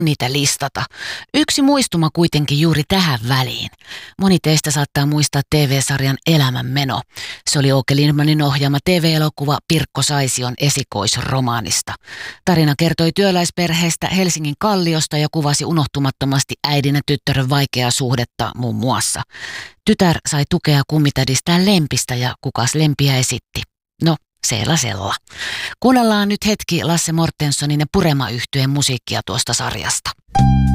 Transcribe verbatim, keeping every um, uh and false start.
niitä listata. Yksi muistuma kuitenkin juuri tähän väliin. Moni teistä saattaa muistaa T V-sarjan Elämänmeno. Se oli Åke Lindmanin ohjaama T V-elokuva Pirkko Saision esikoisromaanista. Tarina kertoi työläisperheestä Helsingin Kalliosta ja kuvasi unohtumattomasti äidin ja tyttären vaikeaa suhdetta muun muassa. Tytär sai tukea kummitädistään Lempistä ja kukas Lempiä esitti? No, Seela Sella. Kuunnellaan nyt hetki Lasse Mortensonin ja Purema-yhtyeen musiikkia tuosta sarjasta.